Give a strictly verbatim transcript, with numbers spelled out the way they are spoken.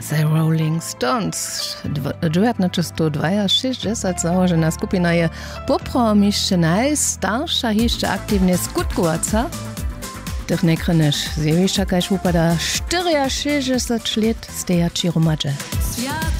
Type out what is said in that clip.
The Rolling Stones. dziewiętnaście założona skupina je popromišće najstarsza jeszcze aktywnie skutkovaca. Tych nekrynysz zjewišća kaž upada štyria šesťdesiat let stejači romadže.